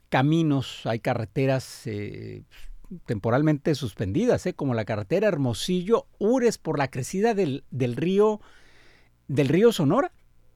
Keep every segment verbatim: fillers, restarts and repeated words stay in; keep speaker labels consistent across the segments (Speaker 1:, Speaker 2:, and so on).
Speaker 1: caminos, hay carreteras eh, temporalmente suspendidas, ¿eh? Como la carretera Hermosillo-Ures por la crecida del, del río del río Sonora.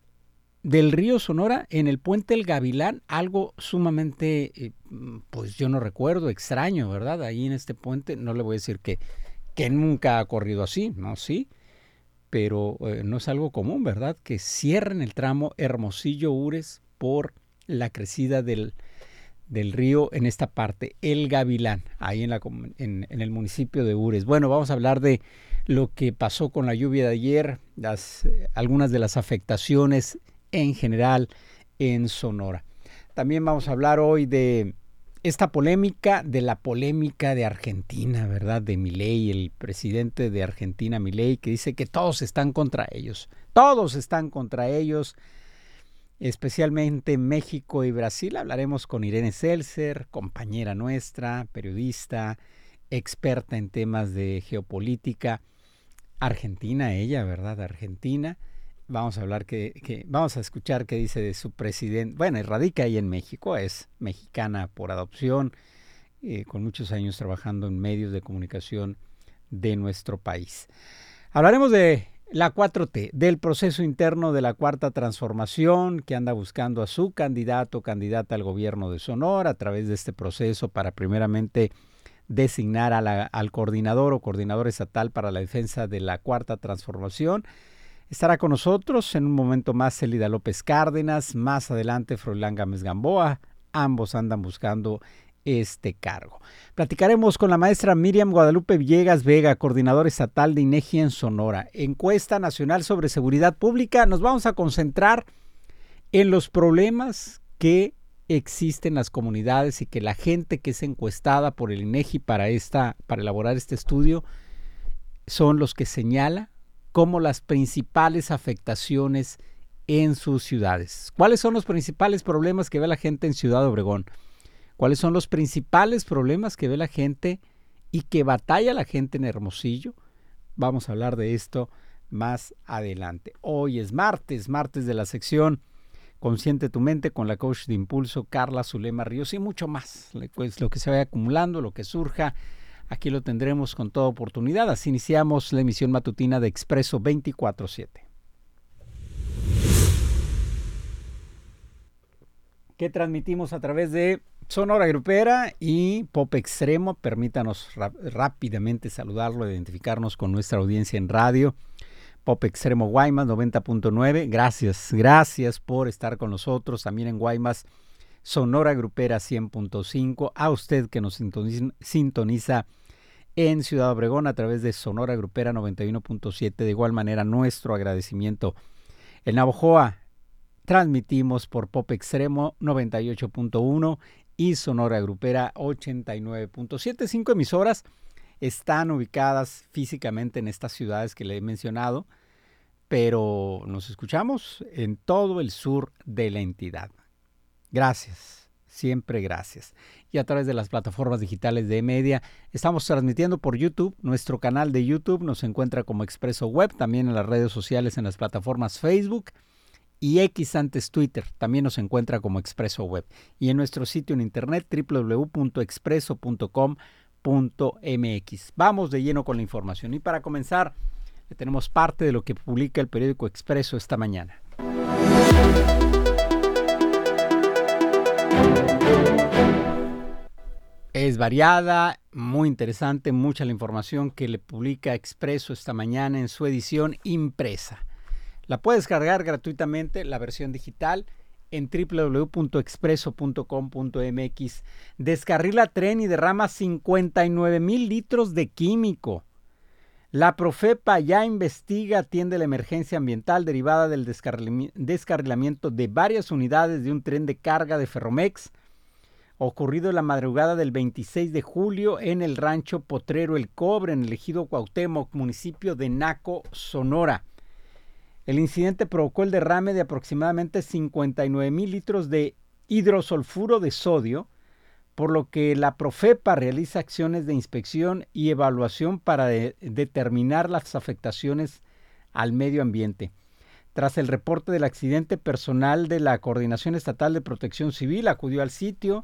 Speaker 1: Del río Sonora en el puente El Gavilán, algo sumamente, eh, pues yo no recuerdo, extraño, ¿verdad? Ahí en este puente, no le voy a decir que, que nunca ha corrido así, ¿no? Sí, pero eh, no es algo común, ¿verdad? Que cierren el tramo Hermosillo-Ures por la crecida del, del río en esta parte, El Gavilán, ahí en, la, en, en el municipio de Ures. Bueno, vamos a hablar de lo que pasó con la lluvia de ayer, las, eh, algunas de las afectaciones en general en Sonora. También vamos a hablar hoy de esta polémica, de la polémica de Argentina, ¿verdad? De Milei, el presidente de Argentina, Milei, que dice que todos están contra ellos. Todos están contra ellos, especialmente México y Brasil. Hablaremos con Irene Seltzer, compañera nuestra, periodista, experta en temas de geopolítica. Argentina, ella, ¿verdad? Argentina. Vamos a hablar que, que vamos a escuchar qué dice de su presidente. Bueno, radica ahí en México, es mexicana por adopción, eh, con muchos años trabajando en medios de comunicación de nuestro país. Hablaremos de la cuatro T, del proceso interno de la Cuarta Transformación, que anda buscando a su candidato o candidata al gobierno de Sonora a través de este proceso para primeramente designar a la, al coordinador o coordinador estatal para la defensa de la Cuarta Transformación. Estará con nosotros en un momento más Célida López Cárdenas, más adelante Froilán Gámez Gamboa, ambos andan buscando este cargo. Platicaremos con la maestra Miriam Guadalupe Villegas Vega, coordinadora estatal de INEGI en Sonora. Encuesta Nacional sobre Seguridad Pública, nos vamos a concentrar en los problemas que existen en las comunidades y que la gente que es encuestada por el INEGI para, esta, para elaborar este estudio son los que señala como las principales afectaciones en sus ciudades. ¿Cuáles son los principales problemas que ve la gente en Ciudad Obregón? ¿Cuáles son los principales problemas que ve la gente y que batalla la gente en Hermosillo? Vamos a hablar de esto más adelante. Hoy es martes, martes de la sección Consciente tu Mente con la coach de Impulso, Carla Zulema Ríos, y mucho más. Pues lo que se vaya acumulando, lo que surja, aquí lo tendremos con toda oportunidad. Así iniciamos la emisión matutina de Expreso veinticuatro siete. Que transmitimos a través de Sonora Grupera y Pop Extremo. Permítanos ra- rápidamente saludarlo, identificarnos con nuestra audiencia en radio. Pop Extremo Guaymas noventa punto nueve. Gracias, gracias por estar con nosotros. También en Guaymas, Sonora Grupera cien punto cinco. A usted que nos sintoniza, sintoniza en Ciudad Obregón a través de Sonora Grupera noventa y uno punto siete. De igual manera, nuestro agradecimiento. En Navojoa transmitimos por Pop Extremo noventa y ocho punto uno y Sonora Grupera ochenta y nueve punto siete. Cinco emisoras están ubicadas físicamente en estas ciudades que le he mencionado, pero nos escuchamos en todo el sur de la entidad. Gracias, siempre gracias. Y a través de las plataformas digitales de E-Media, estamos transmitiendo por YouTube. Nuestro canal de YouTube nos encuentra como Expreso Web, también en las redes sociales, en las plataformas Facebook y X antes Twitter, también nos encuentra como Expreso Web. Y en nuestro sitio en internet, doble u doble u doble u punto expreso punto com punto m x. Vamos de lleno con la información. Y para comenzar, tenemos parte de lo que publica el periódico Expreso esta mañana. Es variada, muy interesante, mucha la información que le publica Expreso esta mañana en su edición impresa. La puedes cargar gratuitamente, la versión digital, en doble u doble u doble u punto expreso punto com punto m x. Descarrila tren y derrama cincuenta y nueve mil litros de químico. La Profepa ya investiga, atiende la emergencia ambiental derivada del descarrilamiento de varias unidades de un tren de carga de Ferromex, ocurrido en la madrugada del veintiséis de julio en el rancho Potrero El Cobre, en el ejido Cuauhtémoc, municipio de Naco, Sonora. El incidente provocó el derrame de aproximadamente cincuenta y nueve mil litros de hidrosulfuro de sodio, por lo que la Profepa realiza acciones de inspección y evaluación para de- determinar las afectaciones al medio ambiente. Tras el reporte del accidente, personal de la Coordinación Estatal de Protección Civil acudió al sitio